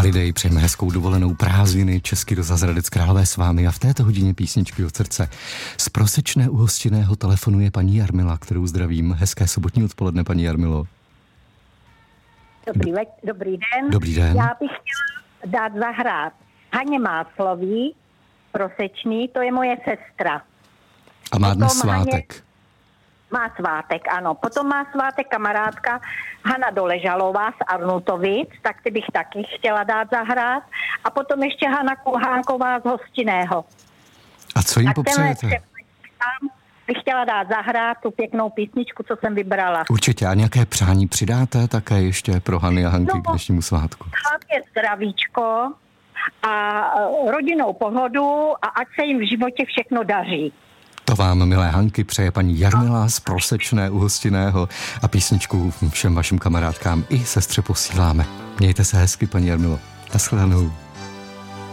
holiday, přejeme hezkou dovolenou, prázdniny, česky do Zahradec Králové s vámi a v této hodině písničky od srdce. Z Prosečné u hostinného telefonuje paní Jarmila, kterou zdravím. Hezké sobotní odpoledne, paní Jarmilo. Dobrý den. Dobrý den. Já bych chtěla dát zahrát Haně Máclový, Prosečný, to je moje sestra. A má dnes svátek. Má svátek, ano. Potom má svátek kamarádka Hana Doležalová z Arnutovic, tak ty bych taky chtěla dát zahrát. A potom ještě Hana Kulhánková z Hostinného. A co jim popřejete? Bych chtěla dát zahrát tu pěknou písničku, co jsem vybrala. Určitě. A nějaké přání přidáte také ještě pro Hany a Hanky k dnešnímu svátku? Hlavně zdravíčko a rodinnou pohodu a ať se jim v životě všechno daří. To vám, milé Hanky, přeje paní Jarmila z Prosečné u Hostinného a písničku všem vašim kamarádkám i sestře posíláme. Mějte se hezky, paní Jarmilo. Naschledanou.